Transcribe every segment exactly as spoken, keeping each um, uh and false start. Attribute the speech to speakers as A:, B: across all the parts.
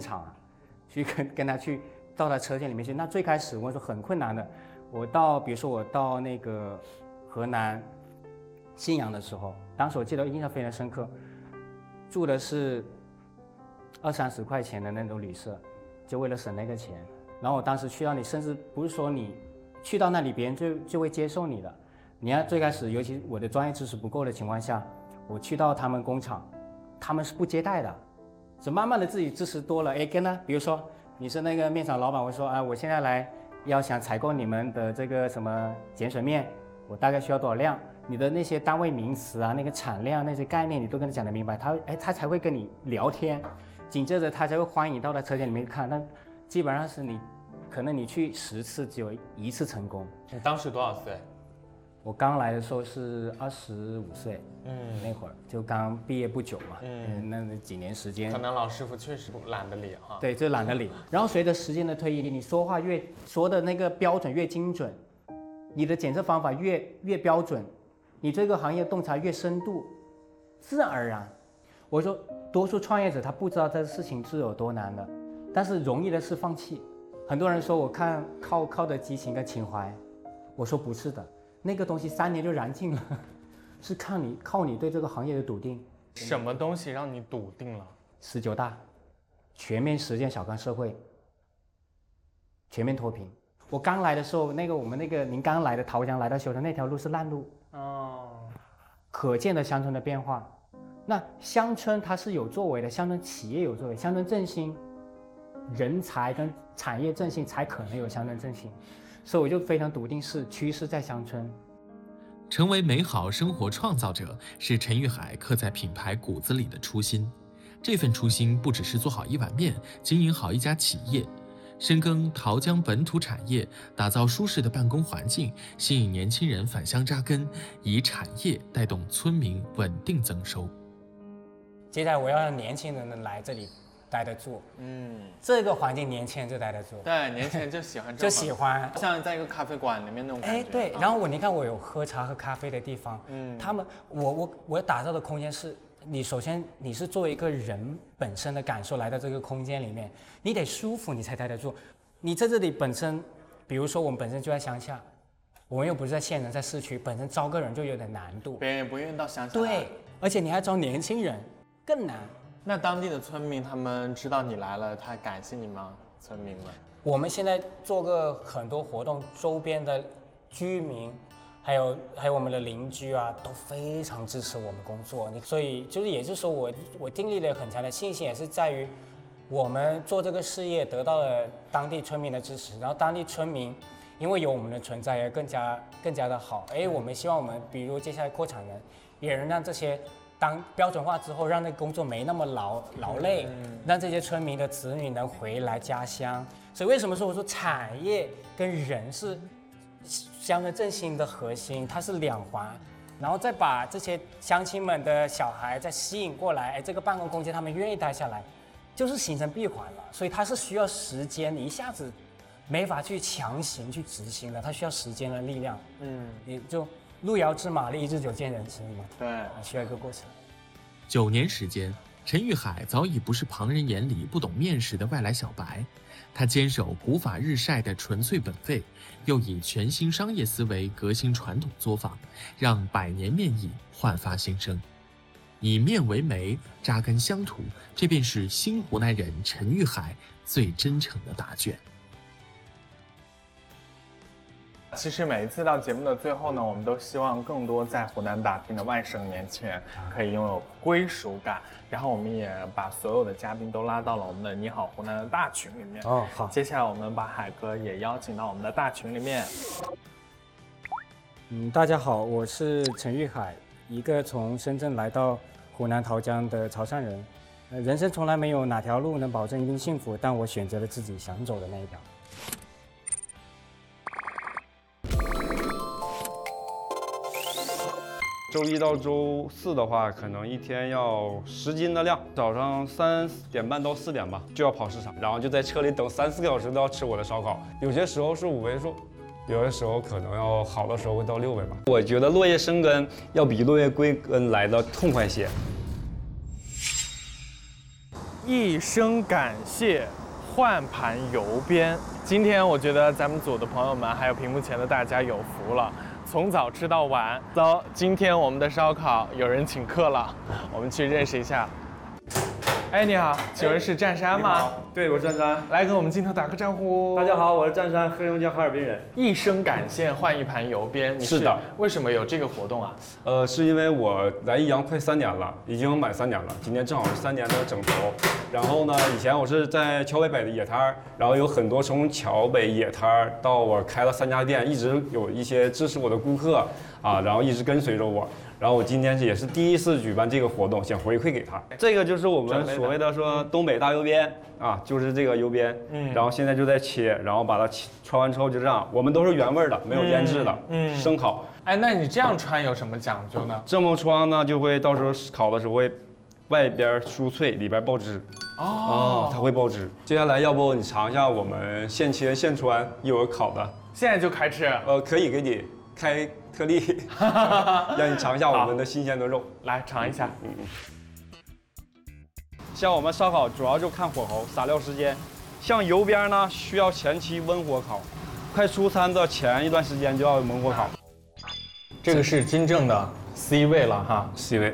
A: 场啊，去跟跟他去到他车间里面去。那最开始我说很困难的，我到比如说我到那个河南信阳的时候，当时我记得印象非常深刻，住的是二三十块钱的那种旅社，就为了省那个钱。然后我当时去到你，甚至不是说你去到那里别人就就会接受你的。你看最开始，尤其我的专业知识不够的情况下，我去到他们工厂，他们是不接待的。是慢慢的自己知识多了，哎，跟他，比如说你是那个面厂老板，我说啊，我现在来要想采购你们的这个什么碱水面，我大概需要多少量？你的那些单位名词啊，那个产量那些概念，你都跟他讲得明白，他哎他才会跟你聊天，紧接着他才会欢迎到他车间里面看。那基本上是你，可能你去十次只有一次成功。
B: 你当时多少岁？
A: 我刚来的时候是二十五岁，嗯，那会儿就刚毕业不久嘛，嗯，那几年时间，
B: 可能老师傅确实懒得理哈。
A: 对，就懒得理。然后随着时间的推移，你说话越说的那个标准越精准，你的检测方法越越标准，你这个行业洞察越深度，自然而然。我说，多数创业者他不知道这个事情是有多难的，但是容易的是放弃。很多人说我看靠靠的激情跟情怀，我说不是的。那个东西三年就燃尽了，是看你靠你对这个行业的笃定。
B: 什么东西让你笃定了？
A: 十九大，全面实现小康社会，全面脱贫。我刚来的时候，那个我们那个您刚来的桃江来到修的那条路是烂路，哦，可见的乡村的变化。那乡村它是有作为的，乡村企业有作为，乡村振兴，人才跟产业振兴才可能有乡村振兴。所以我就非常笃定是趋势在乡村。
C: 成为美好生活创造者是陈玉海刻在品牌骨子里的初心。这份初心不只是做好一碗面，经营好一家企业，深耕桃江本土产业，打造舒适的办公环境，吸引年轻人返乡扎根，以产业带动村民稳定增收。
A: 接下来我要让年轻人能来这里待得住，嗯，这个环境年轻人就待得住。
B: 对，年轻人就喜欢这
A: 就喜欢，
B: 像在一个咖啡馆里面那种感觉。
A: 哎，对。然后我你看我有喝茶喝咖啡的地方，嗯，他们我我我打造的空间是，你首先你是作为一个人本身的感受来到这个空间里面，你得舒服你才待得住。你在这里本身，比如说我们本身就在乡下，我们又不是在县城在市区，本身招个人就有点难度，
B: 别人也不愿意到乡下。
A: 对，而且你还招年轻人，更难。
B: 那当地的村民他们知道你来了，他感谢你吗？村民们，
A: 我们现在做个很多活动，周边的居民，还有还有我们的邻居啊，都非常支持我们工作。所以就是也就是说我我建立了很强的信心，也是在于我们做这个事业得到了当地村民的支持，然后当地村民因为有我们的存在，也更加更加的好。哎，我们希望我们比如接下来扩产人，也能让这些。当标准化之后，让那个工作没那么劳劳累，让这些村民的子女能回来家乡。所以为什么说我说产业跟人是乡村振兴的核心，它是两环，然后再把这些乡亲们的小孩再吸引过来，哎，这个办公空间他们愿意待下来，就是形成闭环了。所以它是需要时间，你一下子没法去强行去执行的，它需要时间的力量。嗯，也就。路遥知马力，日久见人心嘛。
B: 对，
A: 需要一个过程。
C: 九年时间，陈玉海早已不是旁人眼里不懂面食的外来小白，他坚守古法日晒的纯粹本味，又以全新商业思维革新传统作坊，让百年面艺焕发新生。以面为媒，扎根乡土，这便是新湖南人陈玉海最真诚的答卷。
B: 其实每一次到节目的最后呢，我们都希望更多在湖南打拼的外省年轻人可以拥有归属感。然后我们也把所有的嘉宾都拉到了我们的你好湖南的大群里面。
A: 哦，好。
B: 接下来我们把海哥也邀请到我们的大群里面。
A: 嗯，大家好，我是陈玉海，一个从深圳来到湖南桃江的潮汕人。呃，人生从来没有哪条路能保证一定幸福，但我选择了自己想走的那一条。
D: 周一到周四的话，可能一天要十斤的量。早上三点半到四点吧，就要跑市场，然后就在车里等三四个小时都要吃我的烧烤。有些时候是五位数，有的时候可能要好的时候会到六位吧。我觉得落叶生根要比落叶归根来的痛快些。
B: 一声感谢，换盘游边。今天我觉得咱们组的朋友们，还有屏幕前的大家有福了，从早吃到晚。走，今天我们的烧烤有人请客了，我们去认识一下。哎，你好，请问是湛山吗？
E: 对，我是湛山。
B: 来跟我们镜头打个招呼。
E: 大家好，我是湛山，黑龙江哈尔滨人。
B: 一声感谢，换一盘油边。你
D: 是的。
B: 为什么有这个活动啊？
D: 呃，是因为我来益阳快三年了，已经满三年了，今年正好是三年的整头。然后呢，以前我是在桥北摆的野摊儿，然后有很多从桥北野摊儿到我开了三家店，一直有一些支持我的顾客啊，然后一直跟随着我。然后我今天也是第一次举办这个活动，想回馈给他。这个就是我们所谓的说东北大油边啊，就是这个油边，嗯，然后现在就在切，然后把它切穿完之后就这样，我们都是原味的，没有腌制的，嗯，生烤。
B: 哎，那你这样穿有什么讲究呢？
D: 这么穿呢，就会到时候烤的时候会外边酥脆，里边爆汁。哦，它会爆汁。接下来要不你尝一下我们现切现穿一会儿烤的，
B: 现在就开吃？
D: 呃，可以给你开特例，让你尝一下我们的新鲜的肉。
B: 来尝一下。嗯嗯。
D: 像我们烧烤主要就看火候、撒料时间。像油边呢，需要前期温火烤，快出餐的前一段时间就要猛火烤。
B: 这个是真正的 C 位了哈
D: ，C 位。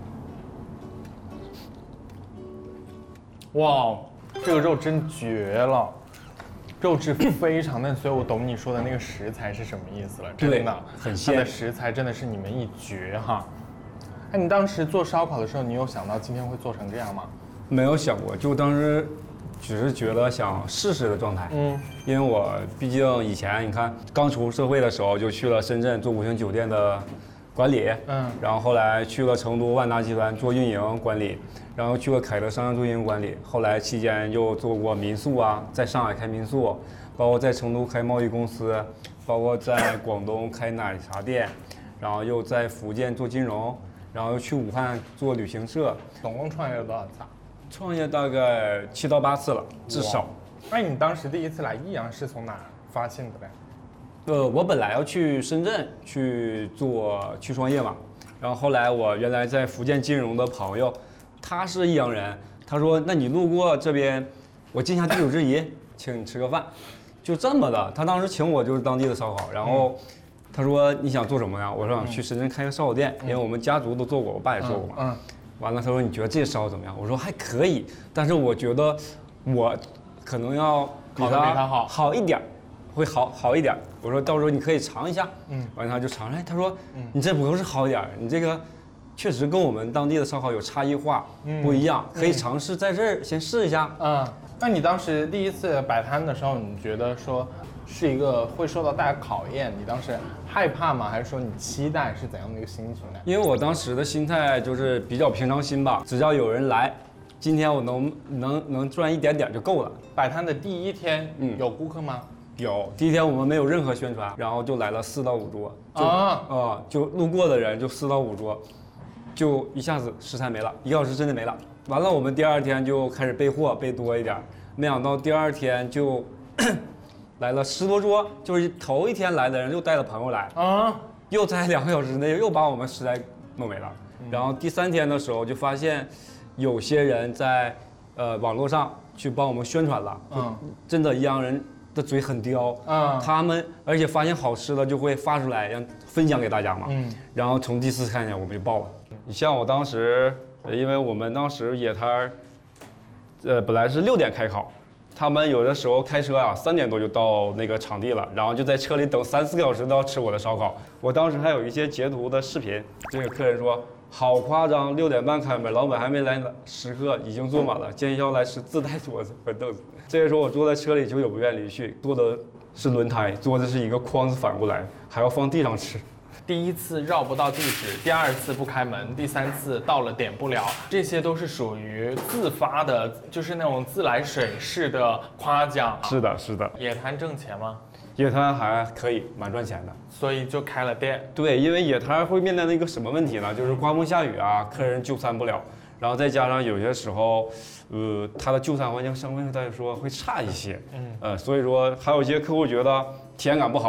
B: 哇，这个肉真绝了，肉质非常嫩，所以我懂你说的那个食材是什么意思了，真的
D: 很鲜。
B: 它的食材真的是你们一绝哈。哎，你当时做烧烤的时候，你有想到今天会做成这样吗？
D: 没有想过，就当时只是觉得想试试的状态。嗯，因为我毕竟以前你看刚出社会的时候就去了深圳做五星酒店的管理，嗯，然后后来去了成都万达集团做运营管理。然后去了凯德商业中心管理，后来期间又做过民宿啊，在上海开民宿，包括在成都开贸易公司，包括在广东开奶茶店，然后又在福建做金融，然后又去武汉做旅行社，
B: 总共创业了多少次？
D: 创业大概七到八次了，至少。
B: 那你当时第一次来益阳是从哪发现的嘞？
D: 呃，我本来要去深圳去做去创业嘛，然后后来我原来在福建金融的朋友。他是益阳人，他说：“那你路过这边，我尽下地主之谊，请你吃个饭。”就这么的，他当时请我就是当地的烧烤，然后他说：“你想做什么呀？”我说：“想去深圳开个烧烤店，因为我们家族都做过，我爸也做过嘛。”嗯。完了，他说：“你觉得这烧怎么样？”我说：“还可以，但是我觉得我可能要比他好好一点，会好好一点。”我说：“到时候你可以尝一下。”嗯。完了他就尝，哎，他说：“你这不是好一点，你这个。”确实跟我们当地的烧烤有差异化，嗯、不一样，可以尝试在这儿先试一下。
B: 嗯，那你当时第一次摆摊的时候，你觉得说是一个会受到大家考验，你当时害怕吗？还是说你期待是怎样的一个心情呢？
D: 因为我当时的心态就是比较平常心吧，只要有人来，今天我能能能赚一点点就够了。
B: 摆摊的第一天，嗯，有顾客吗？
D: 有，第一天我们没有任何宣传，然后就来了四到五桌，啊啊、呃，就路过的人就四到五桌。就一下子食材没了，一个小时真的没了。完了，我们第二天就开始备货，备多一点。没想到第二天就来了十多桌，就是头一天来的人又带了朋友来，啊，又在两个小时内又把我们食材弄没了。然后第三天的时候就发现，有些人在呃网络上去帮我们宣传了，嗯，真的益阳人的嘴很刁，嗯，他们而且发现好吃的就会发出来让分享给大家嘛，嗯，然后从第四次看见我们就爆了。你像我当时，因为我们当时野摊儿，呃，本来是六点开烤，他们有的时候开车啊，三点多就到那个场地了，然后就在车里等三四个小时都要吃我的烧烤。我当时还有一些截图的视频，这个客人说好夸张，六点半开门，老板还没来呢，食客已经坐满了，建议要来吃自带桌子和凳子。这个时候我坐在车里就有不愿离去，坐的是轮胎，桌子是一个筐子反过来，还要放地上吃。
B: 第一次绕不到地址，第二次不开门，第三次到了点不了，这些都是属于自发的，就是那种自来水式的夸奖。
D: 是的，是的。
B: 野摊挣钱吗？
D: 野摊还可以，蛮赚钱的，
B: 所以就开了店。
D: 对，因为野摊会面临的一个什么问题呢？就是刮风下雨啊，客人就餐不了，然后再加上有些时候，呃，他的就餐环境相对来说会差一些，嗯，呃，所以说还有一些客户觉得体验感不好。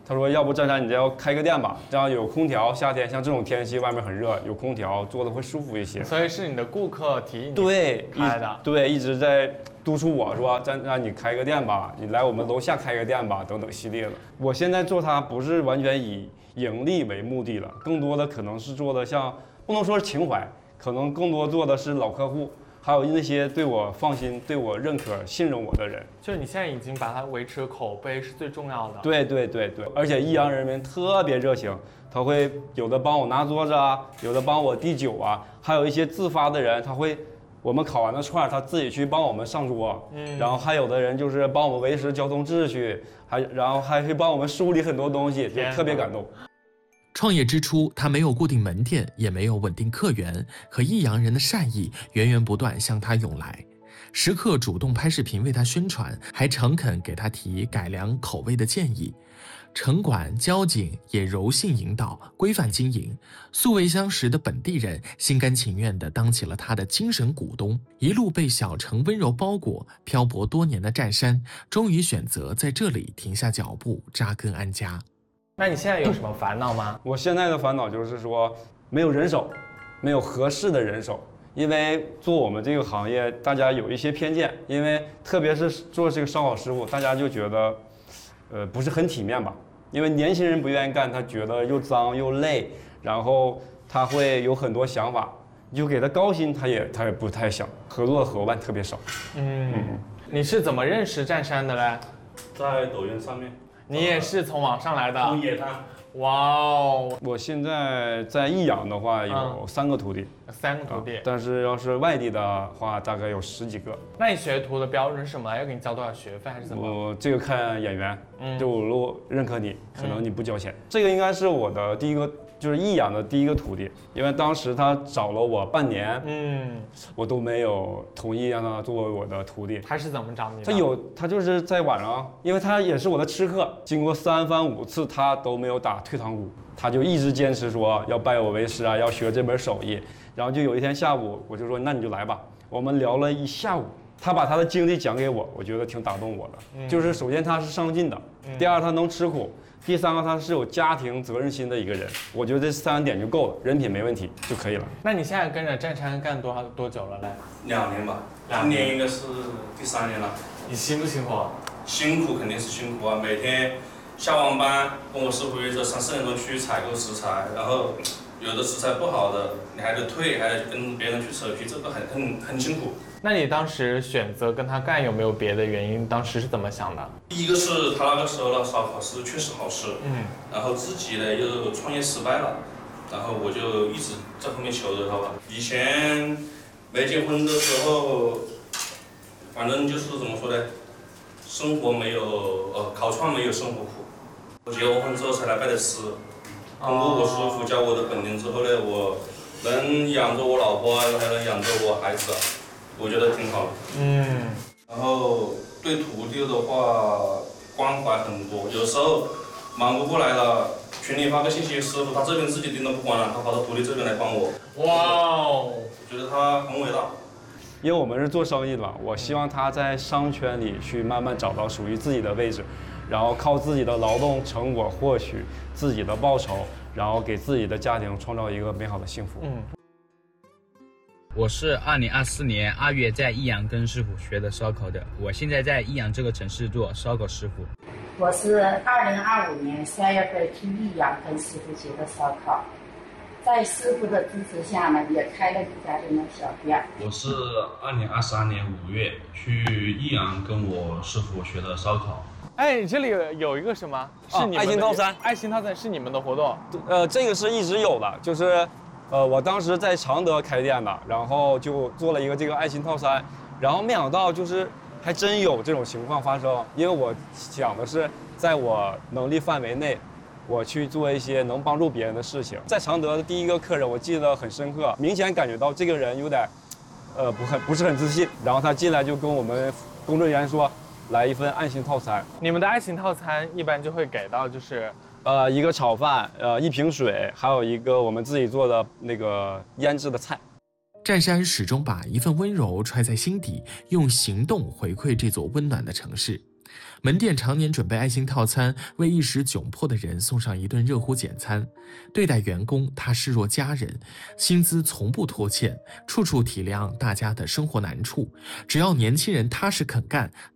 D: 他说要不湛山你要开个店吧，这样有空调，夏天像这种天气外面很热，有空调做的会舒服一些。
B: 所以是你的顾客提议你
D: 对
B: 开的，
D: 对，一直在督促我说湛山你开个店吧，你来我们楼下开个店吧，等等系列的。我现在做它不是完全以盈利为目的了，更多的可能是做的像不能说是情怀，可能更多做的是老客户。还有那些对我放心、对我认可、信任我的人，
B: 就是你现在已经把它维持口碑是最重要的。
D: 对对对对，而且益阳人民特别热情，他会有的帮我拿桌子啊，有的帮我递酒啊，还有一些自发的人，他会我们烤完的串，他自己去帮我们上桌，嗯，然后还有的人就是帮我们维持交通秩序，还然后还会帮我们梳理很多东西，就特别感动。
C: 创业之初，他没有固定门店，也没有稳定客源，可益阳人的善意源源不断向他涌来，时刻主动拍视频为他宣传，还诚恳给他提改良口味的建议。城管、交警也柔性引导，规范经营。素未相识的本地人心甘情愿地当起了他的精神股东。一路被小城温柔包裹，漂泊多年的湛山，终于选择在这里停下脚步，扎根安家。
B: 那你现在有什么烦恼吗？
D: 我现在的烦恼就是说，没有人手，没有合适的人手。因为做我们这个行业，大家有一些偏见，因为特别是做这个烧烤师傅，大家就觉得，呃，不是很体面吧？因为年轻人不愿意干，他觉得又脏又累，然后他会有很多想法，你就给他高薪，他也他也不太想，合作的伙伴特别少。
B: 嗯，嗯你是怎么认识湛山的嘞？
E: 在抖音上面。
B: 你也是从网上来的？
E: 从野滩。
B: 哇哦！
D: 我现在在益阳的话有三个徒弟，
B: 嗯、三个徒弟、啊，
D: 但是要是外地的话，大概有十几个。
B: 那你学徒的标准是什么？要给你交多少学费还是怎么？
D: 我这个看演员，嗯，就我如果认可你，可能你不交钱。
B: 嗯、
D: 这个应该是我的第一个，就是益阳的第一个徒弟，因为当时他找了我半年，嗯，我都没有同意让他作为我的徒弟。
B: 他是怎么找你的？
D: 他有，他就是在晚上，因为他也是我的吃客，经过三番五次，他都没有打退堂鼓。他就一直坚持说要拜我为师啊，要学这门手艺。然后就有一天下午，我就说那你就来吧。我们聊了一下午，他把他的经历讲给我，我觉得挺打动我的。嗯、就是首先他是上进的，嗯、第二他能吃苦，第三个他是有家庭责任心的一个人。我觉得这三点就够了，人品没问题就可以了。
B: 那你现在跟着湛山干多少多久了嘞？
E: 两年吧，今年应该是第三年了。
B: 你辛不辛苦？
E: 辛苦肯定是辛苦啊，每天。下完班跟我师傅约着三四点钟去采购食材，然后有的食材不好的你还得退，还得跟别人去扯皮，这个很很很辛苦。
B: 那你当时选择跟他干有没有别的原因？当时是怎么想的？
E: 第一个是他那个时候的烧烤是确实好吃，嗯，然后自己呢又创业失败了，然后我就一直在后面求着他吧。以前没结婚的时候，反正就是怎么说呢，生活没有呃烤串没有生活苦。结过婚之后才来拜的师，通过我师傅教我的本领之后呢，我能养着我老婆，还能养着我孩子，我觉得挺好的。嗯。然后对徒弟的话关怀很多，有时候忙不过来了，群里发个信息，师傅他这边自己盯着不管了，他跑到徒弟这边来帮我。哇哦！我觉得他很伟大。
D: 因为我们是做生意的嘛，我希望他在商圈里去慢慢找到属于自己的位置。然后靠自己的劳动成果获取自己的报酬，然后给自己的家庭创造一个美好的幸福。嗯，
F: 我是二零二四年二月在益阳跟师傅学的烧烤的，我现在在益阳这个城市做烧烤师傅。
G: 我是二零二五年三月份去益阳跟师傅学的烧烤，在师傅的支持下呢，也开了一家这种小店。
H: 我是二零二三年五月去益阳跟我师傅学的烧烤。
B: 哎，你这里有一个什么？是你们的、
D: 哦、爱心套餐。
B: 爱心套餐是你们的活动？
D: 呃，这个是一直有的，就是，呃，我当时在常德开店的，然后就做了一个这个爱心套餐，然后没想到就是还真有这种情况发生，因为我想的是在我能力范围内，我去做一些能帮助别人的事情。在常德的第一个客人，我记得很深刻，明显感觉到这个人有点，呃，不很不是很自信，然后他进来就跟我们工作人员说。来一份爱心套餐，
B: 你们的爱心套餐一般就会给到就是，
D: 呃，一个炒饭，呃，一瓶水，还有一个我们自己做的那个腌制的菜。
C: 湛山始终把一份温柔揣在心底，用行动回馈这座温暖的城市。 门店常年准备爱心套餐，为一时窘迫的人送上一顿热乎简餐。对待员工，他视若家人，薪资从不拖欠，处处体谅大家的生活难处。只要年轻人踏实肯干，